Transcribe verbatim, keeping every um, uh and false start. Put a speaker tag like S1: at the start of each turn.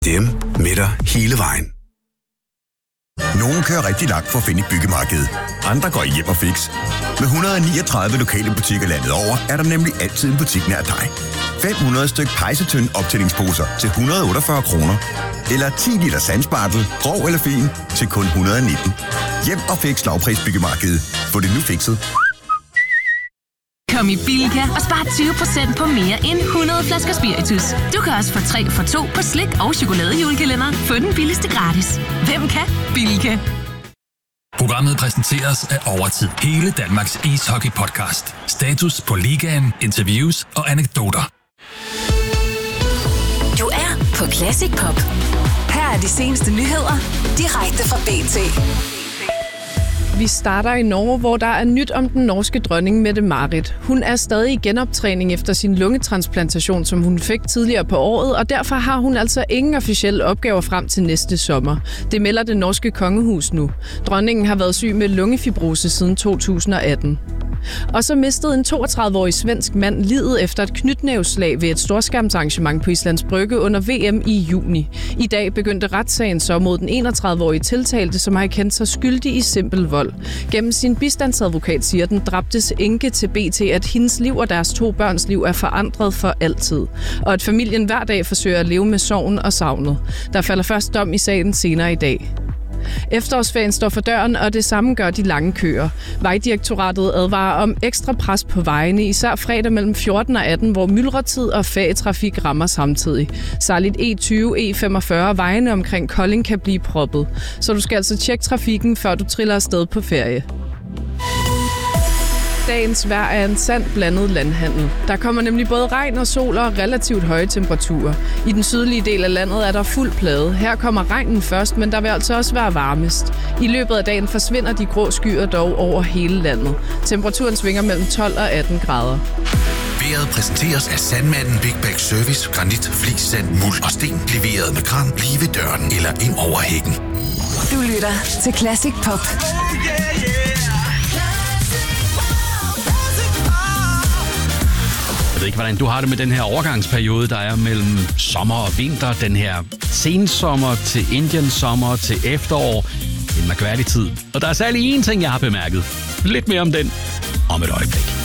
S1: Dem med dig hele vejen.
S2: Nogle kører rigtig langt for at finde et byggemarked. Andre går i hjem og fix. Med et hundrede og niogtredive lokale butikker landet over, er der nemlig altid en butik nær dig. fem hundrede styk pejsetønd optællingsposer til et hundrede og otteogfyrre kroner. Eller ti liter sandspartel, grov eller fin, til kun et hundrede og nitten. Hjem og fix lavpris byggemarked. Få det nu fikset.
S3: Kom i Bilka og spar tyve procent på mere end hundrede flasker spiritus. Du kan også få tre for to på slik og chokoladejulekalender. Få den billigste gratis. Hvem kan? Bilka.
S4: Programmet præsenteres af Overtid. Hele Danmarks ishockey-podcast. Status på ligaen, interviews og anekdoter.
S5: Du er på Classic Pop. Her er de seneste nyheder direkte fra B T.
S6: Vi starter i Norge, hvor der er nyt om den norske dronning Mette-Marit. Hun er stadig i genoptræning efter sin lungetransplantation, som hun fik tidligere på året, og derfor har hun altså ingen officielle opgaver frem til næste sommer. Det melder det norske kongehus nu. Dronningen har været syg med lungefibrose siden to tusind og atten. Og så mistede en toogtredive-årig svensk mand livet efter et knytnæveslag ved et storskærmsarrangement på Islands Brygge under V M i juni. I dag begyndte retssagen så mod den enogtredive-årige tiltalte, som har kendt sig skyldig i simpel vold. Gennem sin bistandsadvokat siger den dræbtes enke til B T, at hendes liv og deres to børns liv er forandret for altid. Og at familien hver dag forsøger at leve med sorgen og savnet. Der falder først dom i sagen senere i dag. Efterårsferien står for døren, og det samme gør de lange køer. Vejdirektoratet advarer om ekstra pres på vejene, især fredag mellem fjorten og atten, hvor myldretid og færgetrafik rammer samtidig. Særligt E tyve, E femogfyrre vejene omkring Kolding kan blive proppet. Så du skal altså tjekke trafikken, før du triller afsted på ferie. Dagens vejr er en sand blandet landhandel. Der kommer nemlig både regn og sol og relativt høje temperaturer. I den sydlige del af landet er der fuld plade. Her kommer regnen først, men der vil altså også være varmest. I løbet af dagen forsvinder de grå skyer dog over hele landet. Temperaturen svinger mellem tolv og atten grader.
S7: Vejret præsenteres af Sandmanden Big Bag Service. Granit, flis, sand, muld og sten. Leveret med kran lige ved døren eller ind over hækken.
S5: Du lytter til Classic Pop.
S8: Jeg ved ikke, hvordan du har det med den her overgangsperiode, der er mellem sommer og vinter. Den her sensommer til Indian sommer til efterår. En mærkværdig tid. Og der er særlig én ting, jeg har bemærket. Lidt mere om den om et øjeblik.